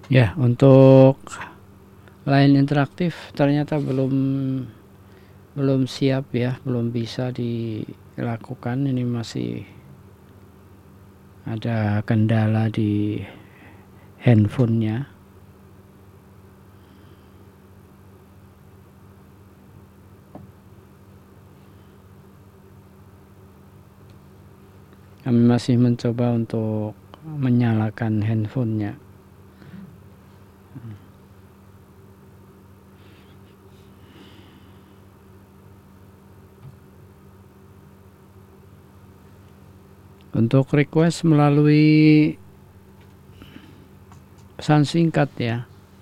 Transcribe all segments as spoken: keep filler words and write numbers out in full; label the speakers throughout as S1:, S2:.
S1: Ya, untuk line interaktif ternyata belum belum siap ya, belum bisa dilakukan. Ini masih ada kendala di handphonenya. Kami masih mencoba untuk menyalakan handphonenya. Untuk request melalui pesan singkat ya,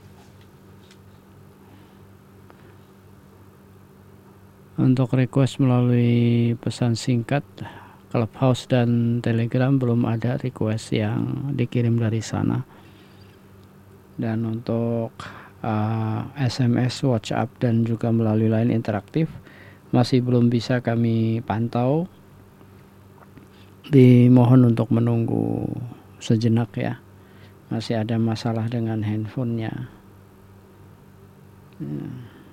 S1: untuk request melalui pesan singkat Clubhouse dan Telegram belum ada request yang dikirim dari sana. Dan untuk uh, S M S, WhatsApp dan juga melalui line interaktif masih belum bisa kami pantau. Dimohon untuk menunggu sejenak ya, masih ada masalah dengan handphonenya. hmm.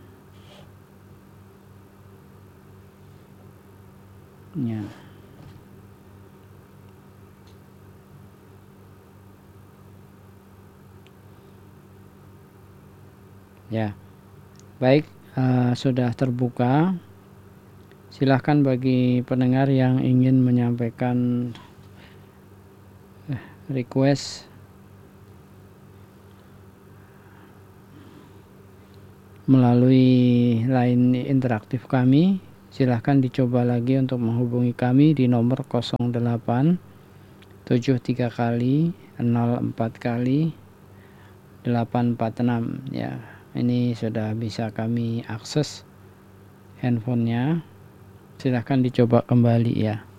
S1: ya ya baik, uh, sudah terbuka. Silahkan bagi pendengar yang ingin menyampaikan request melalui line interaktif kami, silahkan dicoba lagi untuk menghubungi kami di nomor nol delapan tujuh tiga kali nol empat kali delapan empat enam ya. Ini sudah bisa kami akses handphonenya. Silahkan dicoba kembali ya.